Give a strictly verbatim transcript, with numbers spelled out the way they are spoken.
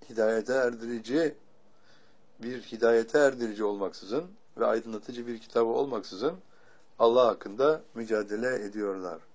hidayete erdirici bir hidayete erdirici olmaksızın ve aydınlatıcı bir kitabı olmaksızın Allah hakkında mücadele ediyorlar.